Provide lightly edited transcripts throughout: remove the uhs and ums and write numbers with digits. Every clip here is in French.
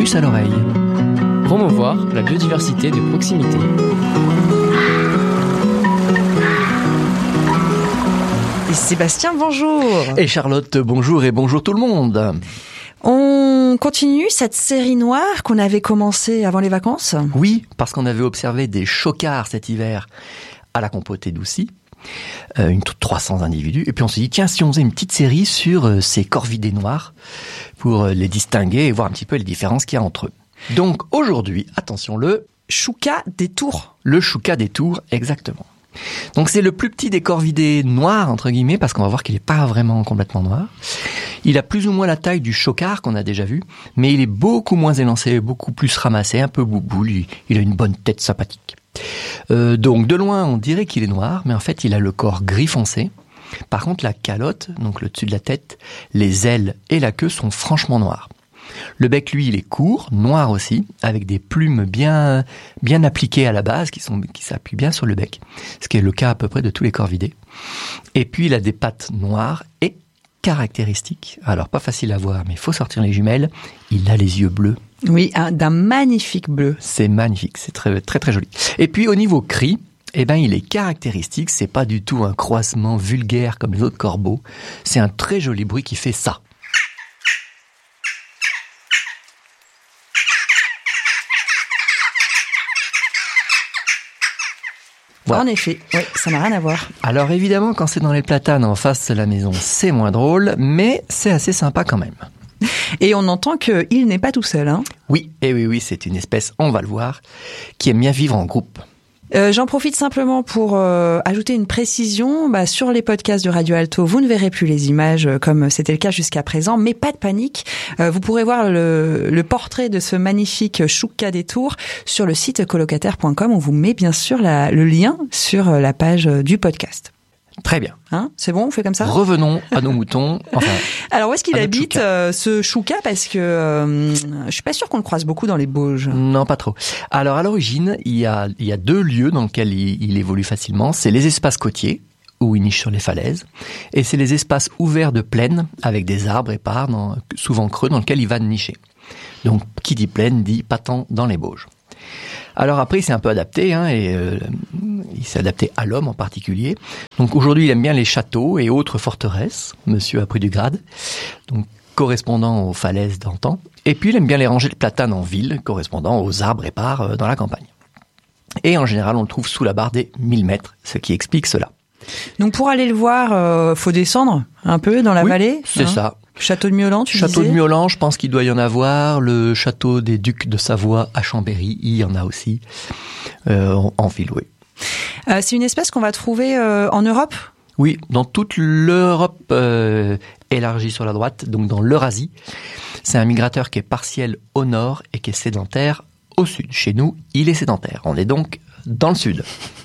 puce à l'oreille. Promouvoir la biodiversité de proximité. Et Sébastien, bonjour. Et Charlotte, bonjour et bonjour tout le monde. On continue cette série noire qu'on avait commencée avant les vacances. Oui, parce qu'on avait observé des chocards cet hiver à la compotée d'Oussy. Une 300 individus. Et puis on s'est dit, tiens, si on faisait une petite série sur ces corvidés noirs pour les distinguer et voir un petit peu les différences qu'il y a entre eux. Donc aujourd'hui, attention, le Chouka des Tours. Le Chouka des Tours, exactement. Donc c'est le plus petit des corvidés noirs, entre guillemets, parce qu'on va voir qu'il n'est pas vraiment complètement noir. Il a plus ou moins la taille du chocard qu'on a déjà vu, mais il est beaucoup moins élancé, beaucoup plus ramassé, un peu bouboule, il a une bonne tête sympathique. Donc de loin on dirait qu'il est noir, mais en fait il a le corps gris foncé. Par contre la calotte, donc le dessus de la tête, les ailes et la queue sont franchement noirs. Le bec, lui, il est court, noir aussi, avec des plumes bien appliquées à la base, qui s'appuient bien sur le bec, ce qui est le cas à peu près de tous les corvidés. Et puis il a des pattes noires et caractéristiques. Alors pas facile à voir, mais il faut sortir les jumelles. Il a les yeux bleus. Oui, d'un magnifique bleu. C'est magnifique, c'est très très très joli. Et puis au niveau cri, il est caractéristique. C'est pas du tout un croissement vulgaire comme les autres corbeaux. C'est un très joli bruit qui fait ça. Voilà. En effet, oui, ça n'a rien à voir. Alors évidemment, quand c'est dans les platanes en face de la maison, c'est moins drôle, mais c'est assez sympa quand même. Et on entend qu'il n'est pas tout seul, hein ? Oui, et oui, c'est une espèce, on va le voir, qui aime bien vivre en groupe. J'en profite simplement pour ajouter une précision. Sur les podcasts de Radio Alto, vous ne verrez plus les images comme c'était le cas jusqu'à présent, mais pas de panique. Vous pourrez voir le portrait de ce magnifique Chouka des Tours sur le site colocataire.com. On vous met bien sûr le lien sur la page du podcast. Très bien. C'est bon, on fait comme ça ? Revenons à nos moutons. Alors, où est-ce qu'il habite, ce Chouka ? Parce que je suis pas sûre qu'on le croise beaucoup dans les Bauges. Non, pas trop. Alors, à l'origine, il y a deux lieux dans lesquels il évolue facilement. C'est les espaces côtiers, où il niche sur les falaises, et c'est les espaces ouverts de plaine, avec des arbres épars, souvent creux, dans lesquels il va nicher. Donc, qui dit plaine, dit patent dans les Bauges. Alors après, il s'est un peu adapté, il s'est adapté à l'homme en particulier. Donc aujourd'hui, il aime bien les châteaux et autres forteresses. Monsieur a pris du grade, donc correspondant aux falaises d'antan. Et puis, il aime bien les rangées de platanes en ville, correspondant aux arbres épars dans la campagne. Et en général, on le trouve sous la barre des 1000 mètres, ce qui explique cela. Donc pour aller le voir, faut descendre un peu dans la vallée. C'est ça. Château de Miolan, tu disais ? Château de Miolan, je pense qu'il doit y en avoir. Le château des Ducs de Savoie à Chambéry, il y en a aussi. En ville, oui. C'est une espèce qu'on va trouver en Europe ? Oui, dans toute l'Europe élargie sur la droite, donc dans l'Eurasie. C'est un migrateur qui est partiel au nord et qui est sédentaire au sud. Chez nous, il est sédentaire. On est donc dans le sud.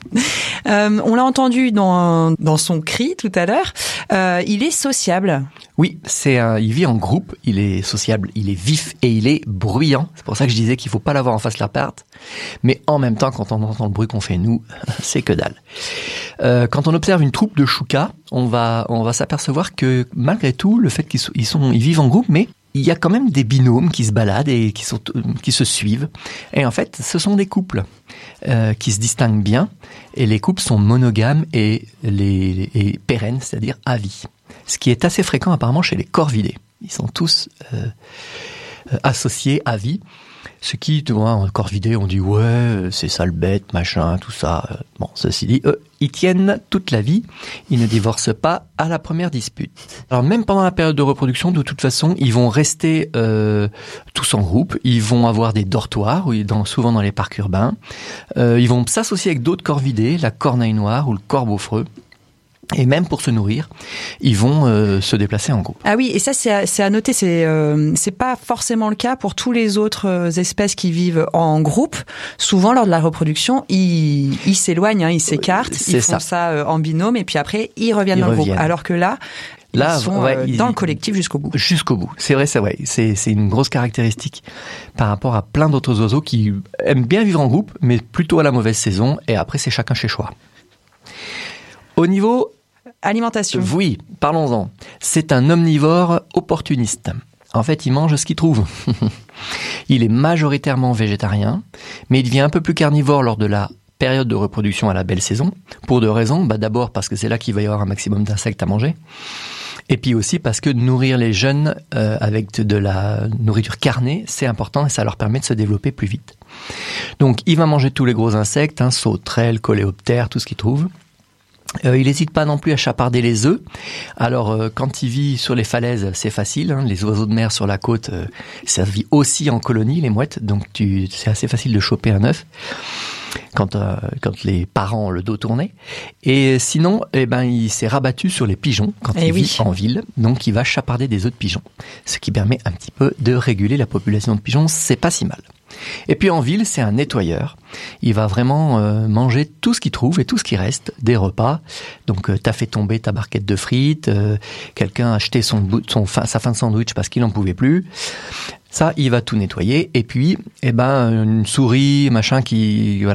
On l'a entendu dans son cri tout à l'heure. Il est sociable. Oui, il vit en groupe, il est sociable, il est vif et il est bruyant. C'est pour ça que je disais qu'il faut pas l'avoir en face de l'appart. Mais en même temps, quand on entend le bruit qu'on fait nous, c'est que dalle. Quand on observe une troupe de choucas, on va s'apercevoir que malgré tout, le fait qu'ils vivent en groupe, mais il y a quand même des binômes qui se baladent et qui se suivent. Et en fait, ce sont des couples qui se distinguent bien. Et les couples sont monogames et pérennes, c'est-à-dire à vie. Ce qui est assez fréquent apparemment chez les corvidés. Ils sont tous associés à vie. Ce qui, tu vois, en corvidé, on dit ouais, c'est sale bête, machin, tout ça. Bon, ceci dit, eux, ils tiennent toute la vie. Ils ne divorcent pas à la première dispute. Alors même pendant la période de reproduction, de toute façon, ils vont rester tous en groupe. Ils vont avoir des dortoirs, souvent dans les parcs urbains. Ils vont s'associer avec d'autres corvidés, la corneille noire ou le corbeau-freux. Et même pour se nourrir, ils vont se déplacer en groupe. Ah oui, et ça c'est à noter, c'est pas forcément le cas pour tous les autres espèces qui vivent en groupe. Souvent lors de la reproduction, ils s'éloignent, ils s'écartent, ils font ça en binôme et puis après ils reviennent dans le groupe. Alors que là ils sont dans le collectif jusqu'au bout. Jusqu'au bout, c'est vrai. C'est une grosse caractéristique par rapport à plein d'autres oiseaux qui aiment bien vivre en groupe, mais plutôt à la mauvaise saison et après c'est chacun chez soi. Au niveau alimentation. Oui, parlons-en. C'est un omnivore opportuniste. En fait, il mange ce qu'il trouve. Il est majoritairement végétarien, mais il devient un peu plus carnivore lors de la période de reproduction à la belle saison, pour deux raisons. D'abord parce que c'est là qu'il va y avoir un maximum d'insectes à manger, et puis aussi parce que nourrir les jeunes avec de la nourriture carnée, c'est important et ça leur permet de se développer plus vite. Donc il va manger tous les gros insectes, sauterelles, coléoptères, tout ce qu'il trouve. Il n'hésite pas non plus à chaparder les œufs. Alors, quand il vit sur les falaises, c'est facile. Les oiseaux de mer sur la côte, ça vit aussi en colonie, les mouettes. Donc, c'est assez facile de choper un œuf quand les parents ont le dos tourné. Et sinon, il s'est rabattu sur les pigeons quand il vit en ville. Donc, il va chaparder des œufs de pigeons, ce qui permet un petit peu de réguler la population de pigeons. C'est pas si mal. Et puis en ville, c'est un nettoyeur. Il va vraiment manger tout ce qu'il trouve et tout ce qui reste des repas. Donc t'as fait tomber ta barquette de frites, quelqu'un a acheté sa fin de sandwich parce qu'il n'en pouvait plus. Ça, il va tout nettoyer. Et puis, une souris, qui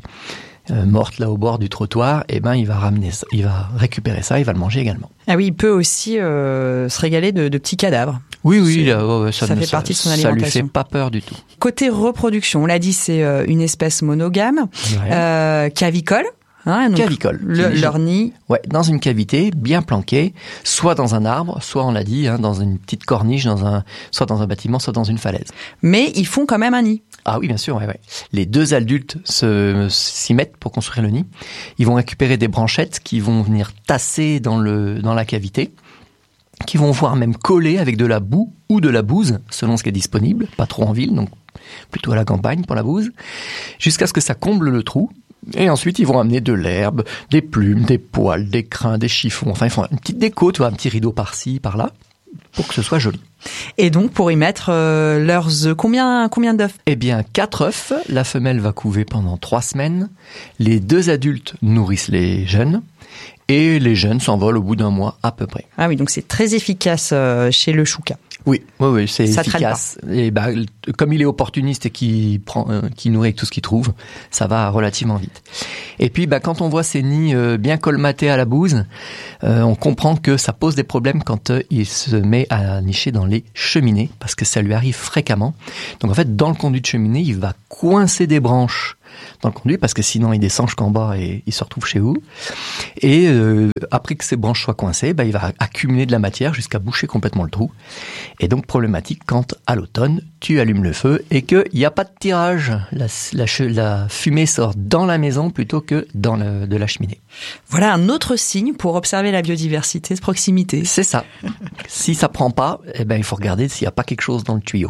morte là au bord du trottoir, il va ramener ça, il va récupérer ça, il va le manger également. Ah oui, il peut aussi se régaler de petits cadavres. Oui, ça fait partie de son alimentation. Ça lui fait pas peur du tout. Côté reproduction, on l'a dit, c'est une espèce monogame, cavicole. Cavicole. Leur nid. Ouais, dans une cavité bien planquée, soit dans un arbre, soit on l'a dit, dans une petite corniche, soit dans un bâtiment, soit dans une falaise. Mais ils font quand même un nid. Ah oui, bien sûr, ouais. Les deux adultes s'y mettent pour construire le nid. Ils vont récupérer des branchettes qui vont venir tasser dans la cavité, qui vont voire même coller avec de la boue ou de la bouse, selon ce qui est disponible, pas trop en ville, donc plutôt à la campagne pour la bouse, jusqu'à ce que ça comble le trou. Et ensuite, ils vont amener de l'herbe, des plumes, des poils, des crins, des chiffons. Enfin, ils font une petite déco, un petit rideau par-ci, par-là, pour que ce soit joli. Et donc, pour y mettre leurs œufs, combien d'œufs ? 4 œufs. La femelle va couver pendant 3 semaines. Les 2 adultes nourrissent les jeunes. Et les jeunes s'envolent au bout d'un mois à peu près. Ah oui, donc c'est très efficace chez le chouca. Oui, c'est efficace. Et comme il est opportuniste et qui nourrit avec tout ce qu'il trouve, ça va relativement vite. Et puis, quand on voit ces nids bien colmatés à la bouse, on comprend que ça pose des problèmes quand il se met à nicher dans les cheminées, parce que ça lui arrive fréquemment. Donc en fait, dans le conduit de cheminée, il va coincer des branches dans le conduit, parce que sinon il descend jusqu'en bas et il se retrouve chez vous. Et après que ces branches soient coincées, il va accumuler de la matière jusqu'à boucher complètement le trou. Et donc problématique quand, à l'automne, tu allumes le feu et qu'il n'y a pas de tirage. La fumée sort dans la maison plutôt que de la cheminée. Voilà un autre signe pour observer la biodiversité de proximité. C'est ça. Si ça prend pas, il faut regarder s'il n'y a pas quelque chose dans le tuyau.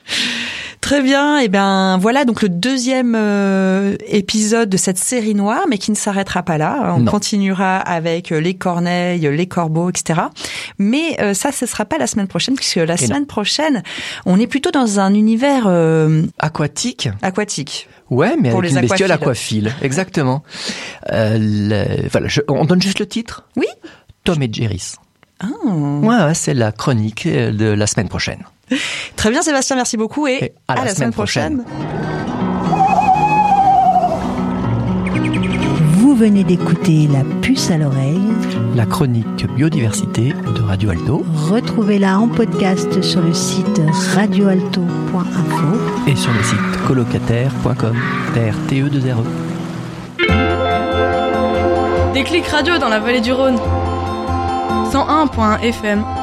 Très bien, voilà donc le deuxième épisode de cette série noire, mais qui ne s'arrêtera pas là. On continuera avec les corneilles, les corbeaux, etc. Mais ça, ce sera pas la semaine prochaine, puisque la semaine prochaine, on est plutôt dans un univers aquatique. Ouais, mais pour avec une bestiole aquaphile, exactement. On donne juste le titre. Oui. Tom et Jerry. Ah. Ouais, c'est la chronique de la semaine prochaine. Très bien Sébastien, merci beaucoup et à la semaine prochaine. Vous venez d'écouter La Puce à l'oreille, la chronique biodiversité de Radio Alto. Retrouvez-la en podcast sur le site radioalto.info et sur le site colocataire.com, TRTE2RE. Déclic radio dans la vallée du Rhône. 101.1 FM.